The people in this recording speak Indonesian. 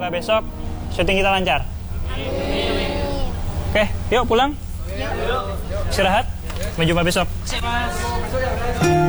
Semoga besok syuting kita lancar. Oke, yuk pulang. Istirahat. Sampai jumpa besok.